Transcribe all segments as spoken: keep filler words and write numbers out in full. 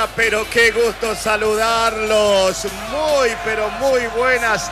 Hola, pero qué gusto saludarlos. Muy, pero muy buenas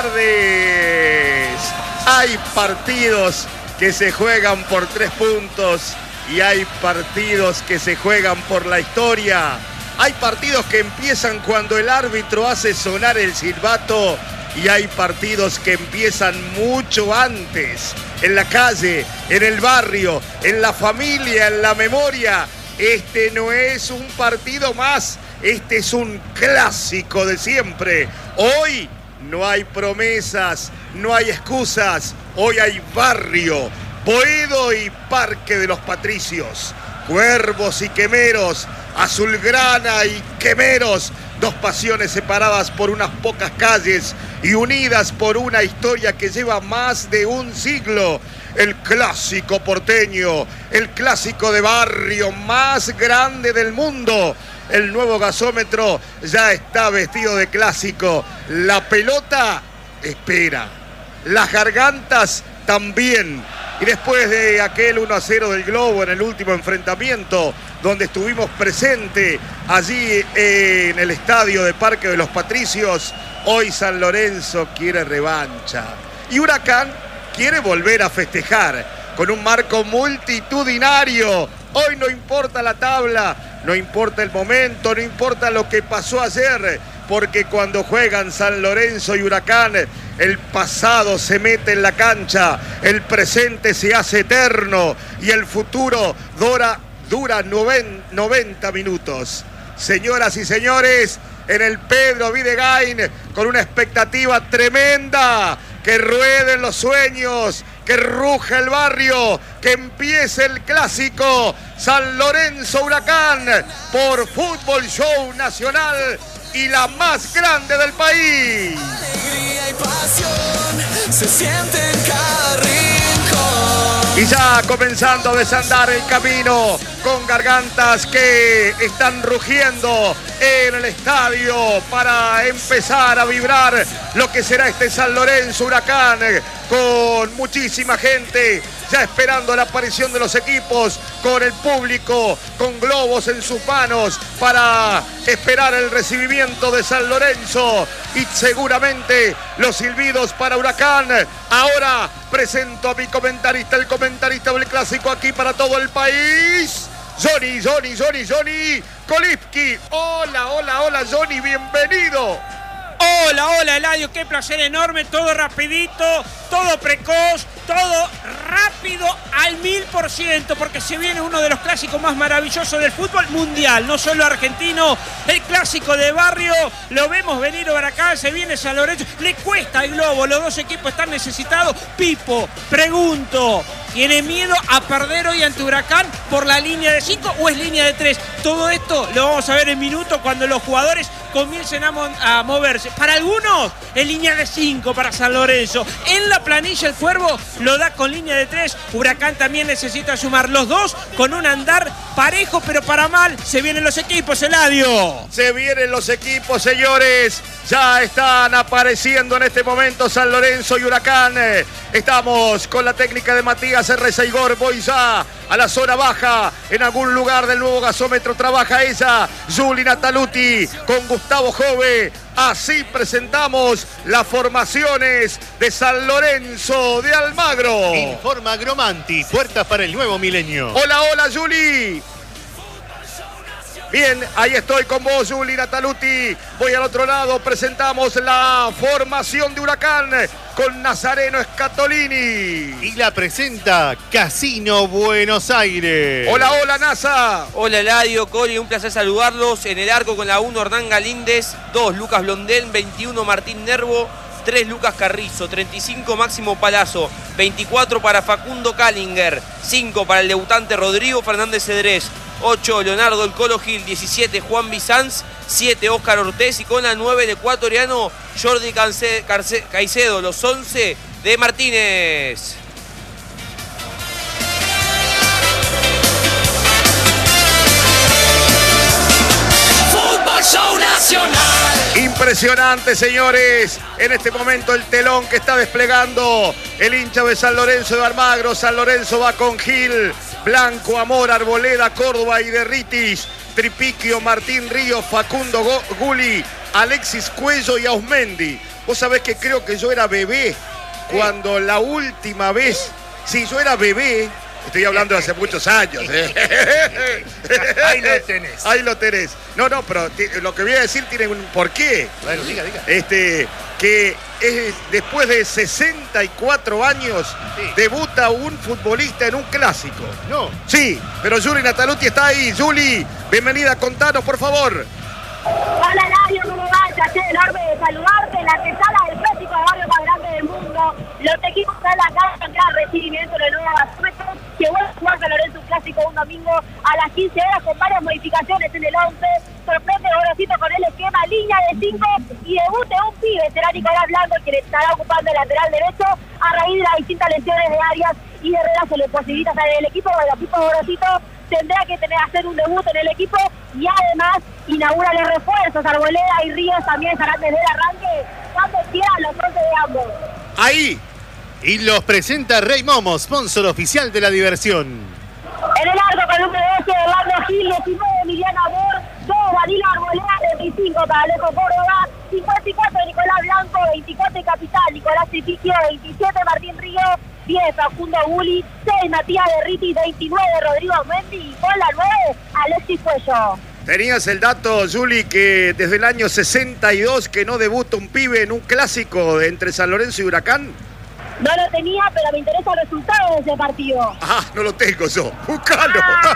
tardes. Hay partidos que se juegan por tres puntos y hay partidos que se juegan por la historia. Hay partidos que empiezan cuando el árbitro hace sonar el silbato y hay partidos que empiezan mucho antes, en la calle, en el barrio, en la familia, en la memoria. Este no es un partido más, este es un clásico de siempre. Hoy no hay promesas, no hay excusas, hoy hay barrio, Boedo y Parque de los Patricios, Cuervos y Quemeros, Azulgrana y Quemeros, dos pasiones separadas por unas pocas calles y unidas por una historia que lleva más de un siglo. El clásico porteño, el clásico de barrio más grande del mundo. El nuevo gasómetro ya está vestido de clásico. La pelota espera, las gargantas también. Y después de aquel uno a cero del Globo en el último enfrentamiento, donde estuvimos presentes allí en el estadio de Parque de los Patricios, hoy San Lorenzo quiere revancha. Y Huracán quiere volver a festejar con un marco multitudinario. Hoy no importa la tabla, no importa el momento, no importa lo que pasó ayer, porque cuando juegan San Lorenzo y Huracán, el pasado se mete en la cancha, el presente se hace eterno y el futuro dura, dura noventa minutos. Señoras y señores, en el Pedro Videgain, con una expectativa tremenda, que rueden los sueños, que ruja el barrio, que empiece el clásico San Lorenzo Huracán por Fútbol Show Nacional y la más grande del país. Alegría y pasión se siente en cada rincón. Y ya comenzando a desandar el camino con gargantas que están rugiendo en el estadio para empezar a vibrar lo que será este San Lorenzo Huracán, con muchísima gente ya esperando la aparición de los equipos, con el público, con globos en sus manos para esperar el recibimiento de San Lorenzo y seguramente los silbidos para Huracán. Ahora presento a mi comentarista, el comentarista del clásico aquí para todo el país, Johnny, Johnny, Johnny, Johnny Kolipski. Hola, hola, hola, Johnny, bienvenido. Hola, hola, Eladio, qué placer enorme, todo rapidito, todo precoz, todo rápido al mil por ciento, porque se viene uno de los clásicos más maravillosos del fútbol mundial, no solo argentino, el clásico de barrio, lo vemos venir ahora acá, se viene San Lorenzo, le cuesta el globo, los dos equipos están necesitados. Pipo, pregunto, ¿tiene miedo a perder hoy ante Huracán por la línea de cinco o es línea de tres? Todo esto lo vamos a ver en minutos cuando los jugadores comiencen a, mo- a moverse. Para algunos es línea de cinco para San Lorenzo. En la planilla el Cuervo lo da con línea de tres. Huracán también necesita sumar los dos con un andar parejo, pero para mal. Se vienen los equipos, Eladio. Se vienen los equipos, señores. Ya están apareciendo en este momento San Lorenzo y Huracán. Estamos con la técnica de Matías R. Seigor. Voy ya a la zona baja. En algún lugar del nuevo gasómetro trabaja ella, Juli Nataluti, con Gustavo Jove. Así presentamos las formaciones de San Lorenzo de Almagro. Informa Agromanti, puertas para el nuevo milenio. Hola, hola, Juli. Bien, ahí estoy con vos, Juli Nataluti. Voy al otro lado, presentamos la formación de Huracán con Nazareno Scatolini. Y la presenta Casino Buenos Aires. Hola, hola, Nasa. Hola, Eladio, Coli, un placer saludarlos. En el arco con la uno, Hernán Galíndez. dos, Lucas Blondel. veintiuno, Martín Nervo. tres, Lucas Carrizo. treinta y cinco, Máximo Palazzo. veinticuatro para Facundo Kallinger. cinco para el debutante Rodrigo Fernández Cedrés. ocho, Leonardo El Colo Gil. diecisiete, Juan Bizanz. siete, Óscar Ortiz. Y con la nueve, el ecuatoriano Jordi Cance- Carce- Caicedo. Los once de Martínez. Fútbol Show Nacional. Impresionante, señores. En este momento el telón que está desplegando el hincha de San Lorenzo de Almagro. San Lorenzo va con Gil, Blanco, Amor, Arboleda, Córdoba y Derritis. Tripiquio, Martín Ríos, Facundo Guli, Alexis Cuello y Ausmendi. Vos sabés que creo que yo era bebé cuando la última vez, sí, yo era bebé, estoy hablando de hace muchos años. ¿eh? Ahí lo tenés. Ahí lo tenés. No, no, pero lo que voy a decir tiene un porqué. Bueno, diga, diga. Este, que es, después de sesenta y cuatro años, sí, debuta un futbolista en un clásico. No. Sí, pero Juli Nataluti está ahí. Juli, bienvenida, contanos, por favor. Hola, Eladio, ¿cómo va? Un placer enorme de saludarte en la antesala del clásico de barrio más grande del mundo. Los equipos están en la casa en cada recibimiento de nuevo gasómetro, que vuelve a jugar San Lorenzo un clásico un domingo a las quince horas con varias modificaciones en el once. Sorprende Gorosito con el esquema, línea de cinco y debute un pibe, será Nicolás Blanco, quien estará ocupando el lateral derecho a raíz de las distintas lesiones de Arias y de Herrera. Se le posibilita estar en el equipo, bueno, el equipo Gorosito tendrá que tener, hacer un debut en el equipo y además inaugura los refuerzos. Arboleda y Ríos también estarán desde el arranque cuando quieran los once de ambos. Ahí. Y los presenta Rey Momo, sponsor oficial de la diversión. En el arco con el número doce, Orlando Gil, diecinueve, Emiliano Amor, dos, Danilo Arboleda, veinticinco, para Alejo Córdoba, cincuenta y cuatro, Nicolás Blanco, veinticuatro, Capital, Nicolás Tripiquio, veintisiete, Martín Ríos, diez, Facundo Guli, seis, Matías Derriti, veintinueve, Rodrigo Mendy, y con la nueve, Alexis Cuello. Tenías el dato, Juli, que desde el año sesenta y dos que no debuta un pibe en un clásico entre San Lorenzo y Huracán. No lo tenía, pero me interesa el resultado de ese partido. Ah, no lo tengo yo. ¡Buscalo!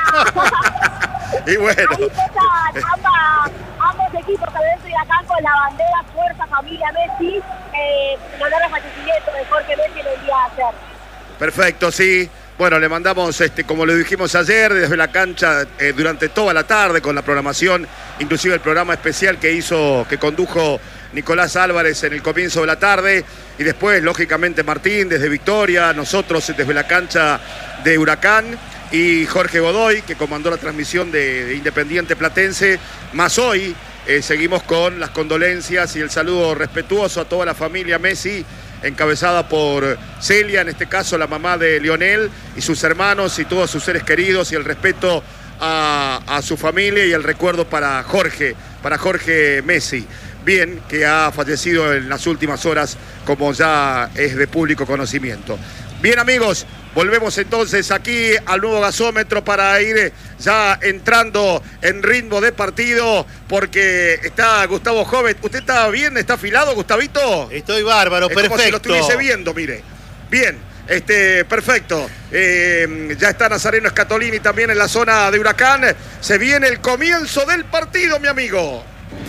Ah. Y bueno. Ahí pesan ambas, ambos equipos, San Lorenzo y Huracán, con la bandera Fuerza Familia Messi, eh, en honor al fallecimiento de Jorge Messi en el día de ayer. Perfecto, sí. Bueno, le mandamos, este, como lo dijimos ayer, desde la cancha eh, durante toda la tarde con la programación, inclusive el programa especial que hizo, que condujo Nicolás Álvarez en el comienzo de la tarde, y después, lógicamente, Martín desde Victoria, nosotros desde la cancha de Huracán, y Jorge Godoy, que comandó la transmisión de, de Independiente Platense, más hoy eh, seguimos con las condolencias y el saludo respetuoso a toda la familia Messi, encabezada por Celia, en este caso la mamá de Lionel, y sus hermanos y todos sus seres queridos, y el respeto a, a su familia y el recuerdo para Jorge, para Jorge Messi. Bien, que ha fallecido en las últimas horas, como ya es de público conocimiento. Bien, amigos, volvemos entonces aquí al nuevo gasómetro para ir ya entrando en ritmo de partido, porque está Gustavo Jovet. ¿Usted está bien? ¿Está afilado, Gustavito? Estoy bárbaro, es perfecto. como si lo estuviese viendo, mire. Bien, este, perfecto. Eh, ya está Nazareno Scatolini también en la zona de Huracán. Se viene el comienzo del partido, mi amigo.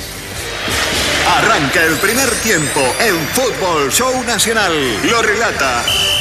Arranca el primer tiempo en Fútbol Show Nacional. Lo relata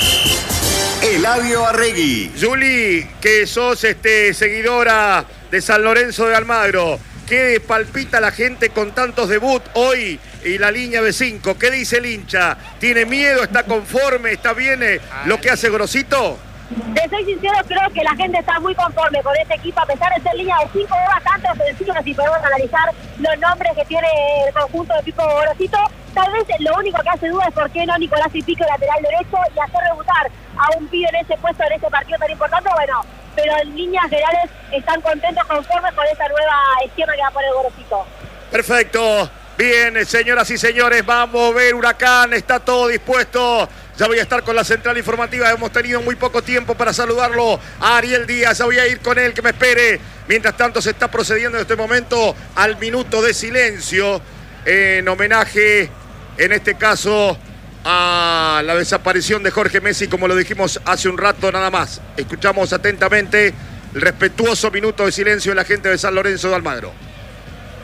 Eladio Arregui. Juli, que sos este, seguidora de San Lorenzo de Almagro, ¿qué palpita la gente con tantos debut hoy y la línea de cinco? ¿Qué dice el hincha? ¿Tiene miedo? ¿Está conforme? ¿Está bien eh, lo que hace Gorosito? De ser sincero, creo que la gente está muy conforme con este equipo, a pesar de ser línea de cinco, es bastante ofensivo si podemos analizar los nombres que tiene el conjunto de Pipo Gorosito. Tal vez lo único que hace duda es por qué no Nicolás Tripiquio, lateral derecho, y hacer debutar a un pibe en ese puesto, en ese partido tan importante. Bueno, pero en líneas generales están contentos, conformes con esta nueva esquema que va a poner Gorosito. Perfecto. Bien, señoras y señores, vamos a ver Huracán, está todo dispuesto. Ya voy a estar con la central informativa, hemos tenido muy poco tiempo para saludarlo a Ariel Díaz, ya voy a ir con él, que me espere. Mientras tanto se está procediendo en este momento al minuto de silencio en homenaje, en este caso, a la desaparición de Jorge Messi, como lo dijimos hace un rato nada más. Escuchamos atentamente el respetuoso minuto de silencio de la gente de San Lorenzo de Almagro.